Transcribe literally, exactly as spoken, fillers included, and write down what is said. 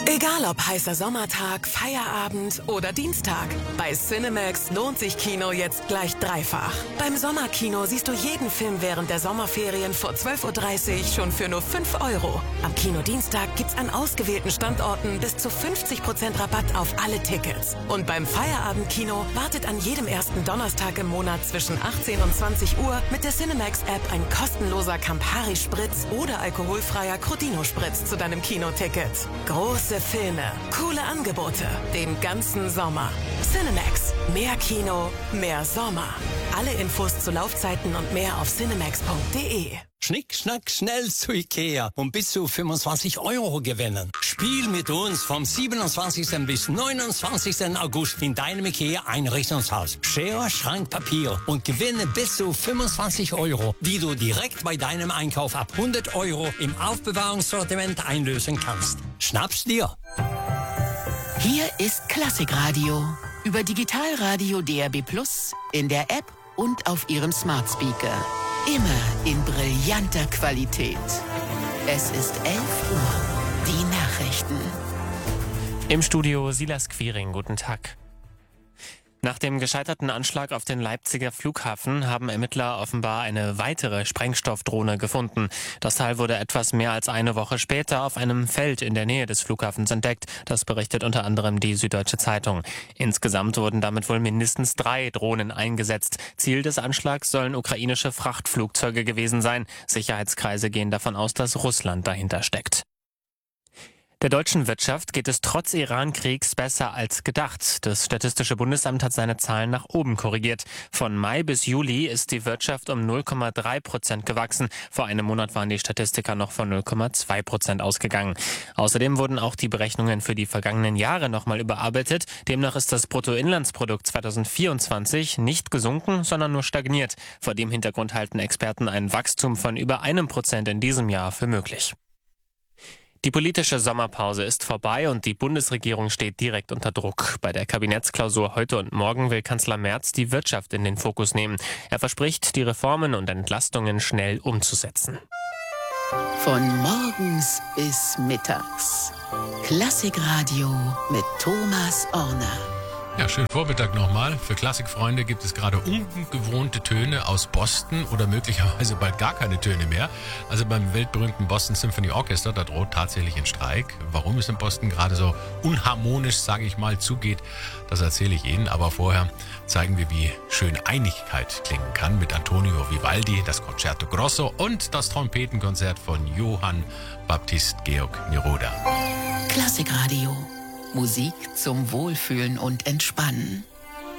Egal ob heißer Sommertag, Feierabend oder Dienstag. Bei Cinemax lohnt sich Kino jetzt gleich dreifach. Beim Sommerkino siehst du jeden Film während der Sommerferien vor zwölf Uhr dreißig schon für nur fünf Euro. Am Kinodienstag gibt's an ausgewählten Standorten bis zu fünfzig Prozent Rabatt auf alle Tickets. Und beim Feierabendkino wartet an jedem ersten Donnerstag im Monat zwischen achtzehn und zwanzig Uhr mit der Cinemax-App ein kostenloser Campari-Spritz oder alkoholfreier Crodino-Spritz zu deinem Kinoticket. Große Filme, coole Angebote, den ganzen Sommer. Cinemax. Mehr Kino, mehr Sommer. Alle Infos zu Laufzeiten und mehr auf cinemax punkt de. Schnick, schnack, schnell zu Ikea und bis zu fünfundzwanzig Euro gewinnen. Spiel mit uns vom siebenundzwanzigsten bis neunundzwanzigsten August in deinem Ikea-Einrichtungshaus. Schere, Schrank, Papier und gewinne bis zu fünfundzwanzig Euro, die du direkt bei deinem Einkauf ab hundert Euro im Aufbewahrungssortiment einlösen kannst. Schnapp's dir! Hier ist Klassikradio. Über Digitalradio D A B plus, in der App und auf Ihrem Smart Speaker. Immer in brillanter Qualität. Es ist elf Uhr. Die Nachrichten. Im Studio Silas Quiring. Guten Tag. Nach dem gescheiterten Anschlag auf den Leipziger Flughafen haben Ermittler offenbar eine weitere Sprengstoffdrohne gefunden. Das Teil wurde etwas mehr als eine Woche später auf einem Feld in der Nähe des Flughafens entdeckt. Das berichtet unter anderem die Süddeutsche Zeitung. Insgesamt wurden damit wohl mindestens drei Drohnen eingesetzt. Ziel des Anschlags sollen ukrainische Frachtflugzeuge gewesen sein. Sicherheitskreise gehen davon aus, dass Russland dahinter steckt. Der deutschen Wirtschaft geht es trotz Iran-Kriegs besser als gedacht. Das Statistische Bundesamt hat seine Zahlen nach oben korrigiert. Von Mai bis Juli ist die Wirtschaft um null Komma drei Prozent gewachsen. Vor einem Monat waren die Statistiker noch von null Komma zwei Prozent ausgegangen. Außerdem wurden auch die Berechnungen für die vergangenen Jahre nochmal überarbeitet. Demnach ist das Bruttoinlandsprodukt zweitausendvierundzwanzig nicht gesunken, sondern nur stagniert. Vor dem Hintergrund halten Experten ein Wachstum von über einem Prozent in diesem Jahr für möglich. Die politische Sommerpause ist vorbei und die Bundesregierung steht direkt unter Druck. Bei der Kabinettsklausur heute und morgen will Kanzler Merz die Wirtschaft in den Fokus nehmen. Er verspricht, die Reformen und Entlastungen schnell umzusetzen. Von morgens bis mittags. Klassikradio mit Thomas Orner. Ja, schönen Vormittag nochmal. Für Klassikfreunde gibt es gerade ungewohnte Töne aus Boston oder möglicherweise bald gar keine Töne mehr. Also beim weltberühmten Boston Symphony Orchestra, da droht tatsächlich ein Streik. Warum es in Boston gerade so unharmonisch, sage ich mal, zugeht, das erzähle ich Ihnen. Aber vorher zeigen wir, wie schön Einigkeit klingen kann mit Antonio Vivaldi, das Concerto Grosso und das Trompetenkonzert von Johann Baptist Georg Neruda. Klassikradio. Musik zum Wohlfühlen und Entspannen.